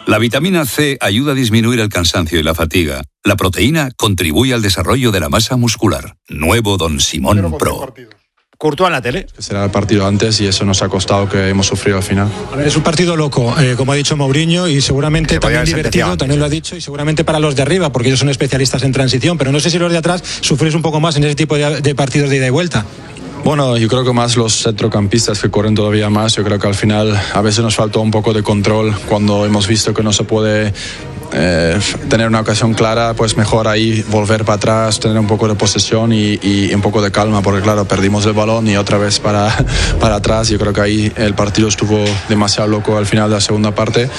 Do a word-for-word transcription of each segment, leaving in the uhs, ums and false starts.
La vitamina C ayuda a disminuir el cansancio y la fatiga. La proteína contribuye al desarrollo de la masa muscular. Nuevo Don Simón Pro. Courtois en la tele. Será el partido antes y eso nos ha costado que hemos sufrido al final. A ver, es un partido loco, eh, como ha dicho Mourinho, y seguramente también divertido, también lo ha dicho, y seguramente para los de arriba, porque ellos son especialistas en transición, pero no sé si los de atrás sufrís un poco más en ese tipo de, de partidos de ida y vuelta. Bueno, yo creo que más los centrocampistas que corren todavía más. Yo creo que al final a veces nos faltó un poco de control cuando hemos visto que no se puede eh, tener una ocasión clara, pues mejor ahí volver para atrás, tener un poco de posesión y, y un poco de calma, porque claro, perdimos el balón y otra vez para, para atrás. Yo creo que ahí el partido estuvo demasiado loco al final de la segunda parte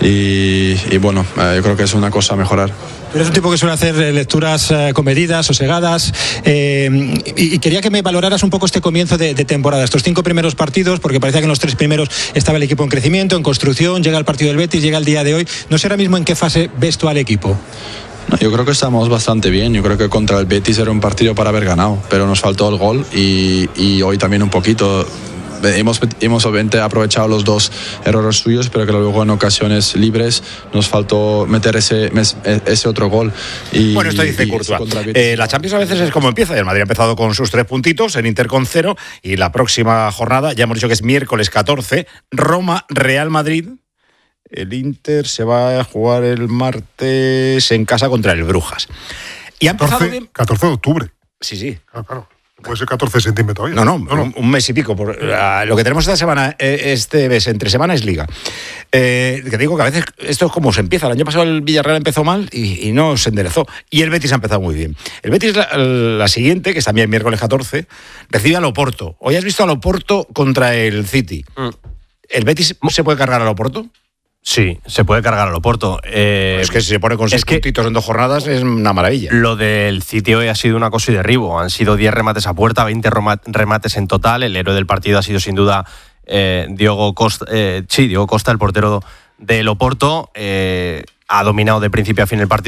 y, y bueno, eh, yo creo que es una cosa a mejorar. Eres un tipo que suele hacer lecturas eh, comedidas, sosegadas, eh, y, y quería que me valoraras un poco este comienzo de, de temporada, estos cinco primeros partidos, porque parecía que en los tres primeros estaba el equipo en crecimiento, en construcción, llega el partido del Betis, llega el día de hoy. No sé ahora mismo en qué fase ves tú al equipo. No, yo creo que estamos bastante bien. Yo creo que contra el Betis era un partido para haber ganado, pero nos faltó el gol y, y hoy también un poquito. Hemos, hemos obviamente aprovechado los dos errores suyos, pero que luego en ocasiones libres nos faltó meter ese, ese otro gol. Y, bueno, esto dice Courtois. Eh, la Champions a veces es como empieza. El Madrid ha empezado con sus tres puntitos, el Inter con cero, y la próxima jornada, ya hemos dicho que es miércoles catorce, Roma-Real Madrid. El Inter se va a jugar el martes en casa contra el Brujas. Y ha empezado catorce, bien. catorce de octubre. Sí, sí. Ah, claro. Puede ser catorce centímetros. No, no, no, no. Un, un mes y pico. Por, uh, lo que tenemos esta semana, este mes, entre semana, es Liga. Eh, que digo que a veces esto es como se empieza. El año pasado el Villarreal empezó mal y, y no se enderezó. Y el Betis ha empezado muy bien. El Betis, la, la siguiente, que es también miércoles catorce, recibe al Oporto. Hoy has visto al Oporto contra el City. Mm. ¿El Betis se puede cargar al Oporto? Sí, se puede cargar al Oporto. Eh, es que si se pone con seis puntitos en dos jornadas es una maravilla. Lo del City hoy ha sido un acoso y derribo. Han sido diez remates a puerta, veinte remates en total. El héroe del partido ha sido sin duda eh, Diogo Costa, eh, sí, Diogo Costa, el portero del Oporto. Eh, ha dominado de principio a fin el partido.